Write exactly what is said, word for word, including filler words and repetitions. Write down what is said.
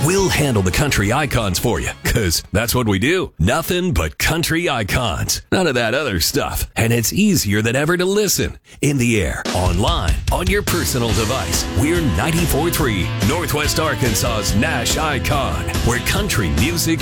We'll handle the country icons for you, because that's what we do. Nothing but country icons. None of that other stuff. And it's easier than ever to listen. In the air, online, on your personal device. We're ninety-four point three, Northwest Arkansas's Nash Icon, where country music